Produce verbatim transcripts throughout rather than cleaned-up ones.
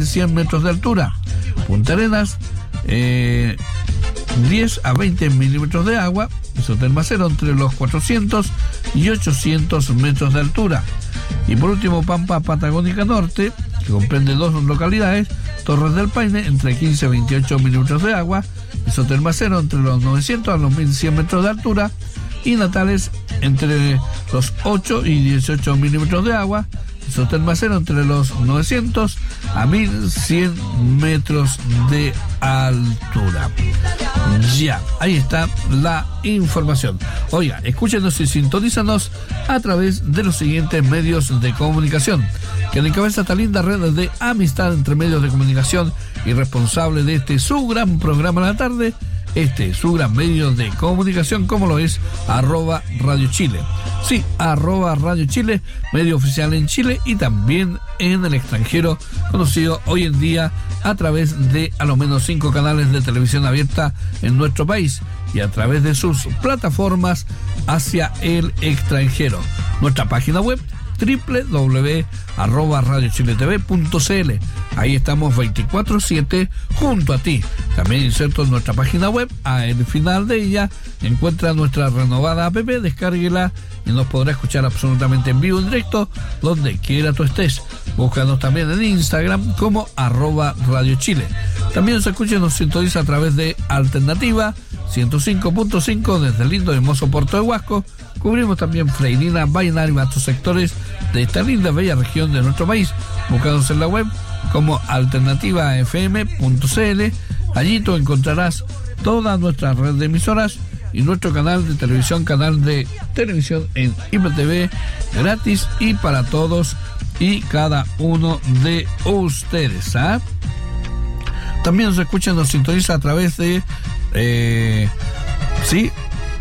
cien metros de altura. Punta Arenas, eh, diez a veinte milímetros de agua, isoterma cero entre los cuatrocientos y ochocientos metros de altura. Y por último, Pampa Patagónica Norte, que comprende dos localidades, Torres del Paine, entre quince a veintiocho milímetros de agua, isoterma cero entre los novecientos a los mil cien metros de altura, y Natales, entre los ocho y dieciocho milímetros de agua, isoterma cero entre los novecientos a mil cien metros de altura. Ya, ahí está la información. Oiga, escúchenos y sintonízanos a través de los siguientes medios de comunicación, que encabeza esta linda red de amistad entre medios de comunicación y responsable de este su gran programa de la tarde, este su gran medio de comunicación, como lo es arroba Radio Chile. Sí, arroba Radio Chile, medio oficial en Chile y también en el extranjero, conocido hoy en día a través de a lo menos cinco canales de televisión abierta en nuestro país y a través de sus plataformas hacia el extranjero. Nuestra página web doble u doble u doble u punto arroba radio chile t v punto c l. Ahí estamos veinticuatro siete junto a ti. También inserto en nuestra página web, al final de ella encuentra nuestra renovada app, descárguela y nos podrá escuchar absolutamente en vivo, en directo, donde quiera tú estés. Búscanos también en Instagram como arroba Radio Chile. También nos escucha y nos sintoniza a través de Alternativa ciento cinco punto cinco desde el lindo y hermoso Puerto de Huasco. Cubrimos también Freirina, Vallenar y otros sectores de esta linda bella región de nuestro país. Búscanos en la web como alternativa f m punto c l. Allí tú encontrarás toda nuestra red de emisoras y nuestro canal de televisión, canal de televisión en I P T V, gratis y para todos y cada uno de ustedes. ¿Ah? También nos escucha, nos sintoniza a través de eh, sí,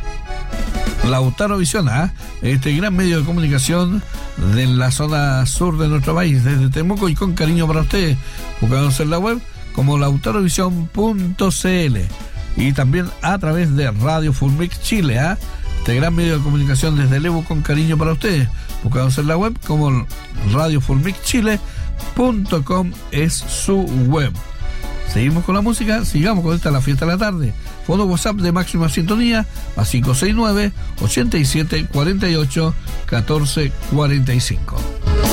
Lautaro Visión, ¿eh? Este gran medio de comunicación de la zona sur de nuestro país, desde Temuco, y con cariño para ustedes. Buscamos en la web como lautarovisión punto c l y también a través de Radio Fulmix Chile, ¿eh? Este gran medio de comunicación desde Lebu, con cariño para ustedes. Buscamos en la web como radio fulmix chile punto com es su web. Seguimos con la música, sigamos con esta La Fiesta de la Tarde. Fono WhatsApp de máxima sintonía a cinco seis nueve, ochenta y siete, cuarenta y ocho, catorce cuarenta y cinco.